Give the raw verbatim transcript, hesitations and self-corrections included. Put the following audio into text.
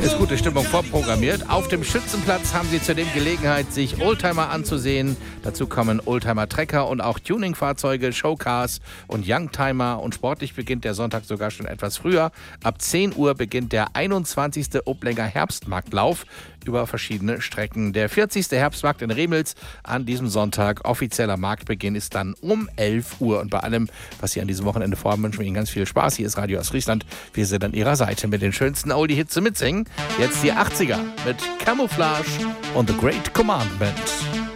ist gute Stimmung vorprogrammiert. Auf dem Schützenplatz haben Sie zudem Gelegenheit, sich Oldtimer anzusehen. Dazu kommen Oldtimer-Trecker und auch Tuningfahrzeuge, Showcars und Youngtimer. Und sportlich beginnt der Sonntag sogar schon etwas früher. Ab zehn Uhr beginnt der einundzwanzigste Oblenger Herbstmarktlauf über verschiedene Strecken. Der vierzigste Herbstmarkt in Remels an diesem Sonntag. Offizieller Marktbeginn ist dann um elf Uhr. Und bei allem, was Sie an diesem Wochenende vorhaben, wünschen wir Ihnen ganz viel Spaß. Hier ist Radio Ostfriesland. Wir sind an Ihrer Seite mit den schönsten Oldie-Hits zum Mitsingen. Jetzt die achtziger mit Camouflage und The Great Commandment.